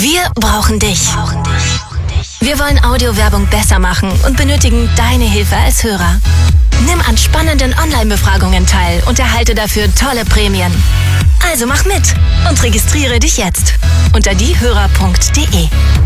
Wir brauchen dich. Wir wollen Audiowerbung besser machen und benötigen deine Hilfe als Hörer. Nimm an spannenden Online-Befragungen teil und erhalte dafür tolle Prämien. Also mach mit und registriere dich jetzt unter diehörer.de.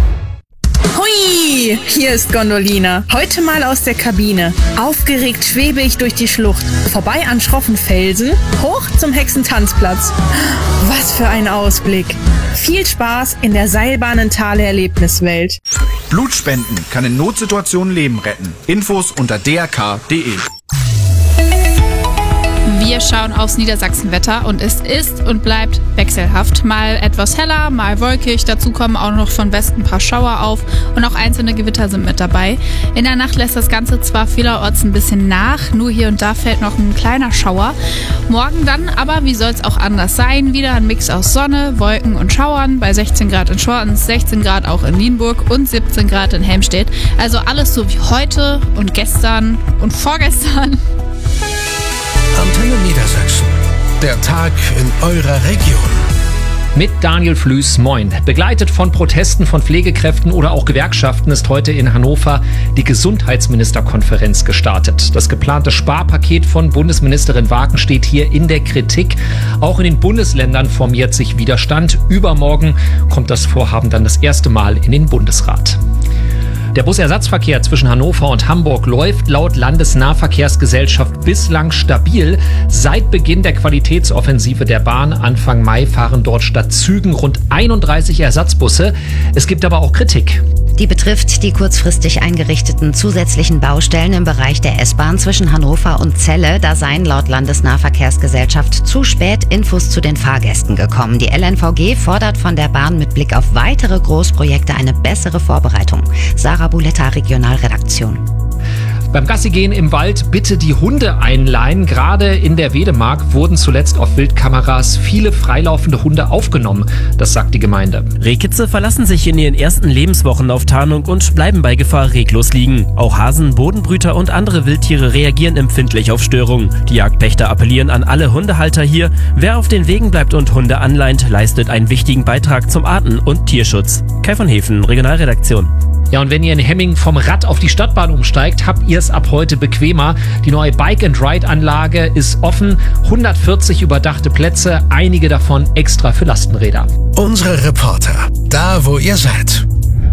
Hui, hier ist Gondolina. Heute mal aus der Kabine. Aufgeregt schwebe ich durch die Schlucht, vorbei an schroffen Felsen, hoch zum Hexentanzplatz. Was für ein Ausblick. Viel Spaß in der Seilbahnentale-Erlebniswelt. Blutspenden kann in Notsituationen Leben retten. Infos unter drk.de. Wir schauen aufs Niedersachsenwetter und es ist und bleibt wechselhaft. Mal etwas heller, mal wolkig. Dazu kommen auch noch von Westen ein paar Schauer auf und auch einzelne Gewitter sind mit dabei. In der Nacht lässt das Ganze zwar vielerorts ein bisschen nach, nur hier und da fällt noch ein kleiner Schauer. Morgen dann aber, wie soll es auch anders sein, wieder ein Mix aus Sonne, Wolken und Schauern bei 16 Grad in Schortens, 16 Grad auch in Nienburg und 17 Grad in Helmstedt. Also alles so wie heute und gestern und vorgestern. Antenne Niedersachsen. Der Tag in eurer Region. Mit Daniel Flüß, moin. Begleitet von Protesten von Pflegekräften oder auch Gewerkschaften ist heute in Hannover die Gesundheitsministerkonferenz gestartet. Das geplante Sparpaket von Bundesministerin Wagen steht hier in der Kritik. Auch in den Bundesländern formiert sich Widerstand. Übermorgen kommt das Vorhaben dann das erste Mal in den Bundesrat. Der Busersatzverkehr zwischen Hannover und Hamburg läuft laut Landesnahverkehrsgesellschaft bislang stabil. Seit Beginn der Qualitätsoffensive der Bahn Anfang Mai fahren dort statt Zügen rund 31 Ersatzbusse. Es gibt aber auch Kritik. Die betrifft die kurzfristig eingerichteten zusätzlichen Baustellen im Bereich der S-Bahn zwischen Hannover und Celle. Da seien laut Landesnahverkehrsgesellschaft zu spät Infos zu den Fahrgästen gekommen. Die LNVG fordert von der Bahn mit Blick auf weitere Großprojekte eine bessere Vorbereitung. Sarah Buletta, Regionalredaktion. Beim Gassigehen im Wald bitte die Hunde einleihen. Gerade in der Wedemark wurden zuletzt auf Wildkameras viele freilaufende Hunde aufgenommen. Das sagt die Gemeinde. Rehkitze verlassen sich in ihren ersten Lebenswochen auf Tarnung und bleiben bei Gefahr reglos liegen. Auch Hasen, Bodenbrüter und andere Wildtiere reagieren empfindlich auf Störungen. Die Jagdpächter appellieren an alle Hundehalter hier. Wer auf den Wegen bleibt und Hunde anleint, leistet einen wichtigen Beitrag zum Arten- und Tierschutz. Kai von Hefen, Regionalredaktion. Ja, und wenn ihr in Hemming vom Rad auf die Stadtbahn umsteigt, habt ihr es ab heute bequemer. Die neue Bike-and-Ride-Anlage ist offen, 140 überdachte Plätze, einige davon extra für Lastenräder. Unsere Reporter, da wo ihr seid.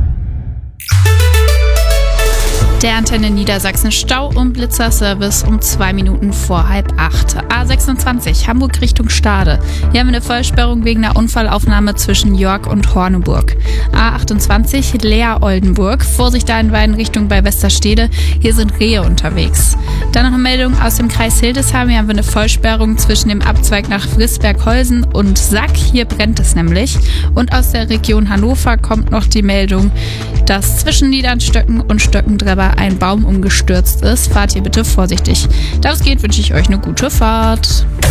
Der Antenne Niedersachsen Stau- und Blitzerservice um 2 Minuten vor 7:30. A26 Hamburg Richtung Stade. Hier haben wir eine Vollsperrung wegen einer Unfallaufnahme zwischen Jörg und Horneburg. A28 Leer-Oldenburg. Vorsicht da in beiden Richtungen bei Westerstede. Hier sind Rehe unterwegs. Dann noch eine Meldung aus dem Kreis Hildesheim. Hier haben wir eine Vollsperrung zwischen dem Abzweig nach Frisberg-Holsen und Sack. Hier brennt es nämlich. Und aus der Region Hannover kommt noch die Meldung, dass zwischen Niedernstöcken und Stöckendrebber ein Baum umgestürzt ist. Fahrt hier bitte vorsichtig. Da es geht, wünsche ich euch eine gute Fahrt.